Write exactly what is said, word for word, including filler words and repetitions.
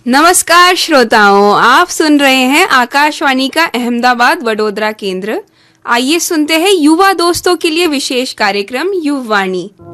नमस्कार श्रोताओं, आप सुन रहे हैं आकाशवाणी का अहमदाबाद वडोदरा केंद्र। आइए सुनते हैं युवा दोस्तों के लिए विशेष कार्यक्रम युववाणी।